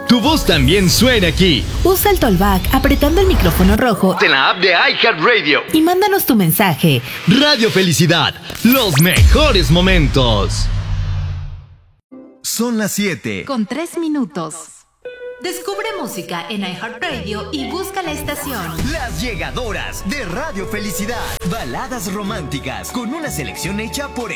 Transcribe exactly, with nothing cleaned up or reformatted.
Tu voz también suena aquí. Usa el Tollback apretando el micrófono rojo En la app de iHeartRadio. y mándanos tu mensaje. Radio Felicidad, los mejores momentos. Son las siete. Con tres minutos. Descubre música en iHeartRadio y busca la estación. Las llegadoras de Radio Felicidad. Baladas románticas con una selección hecha por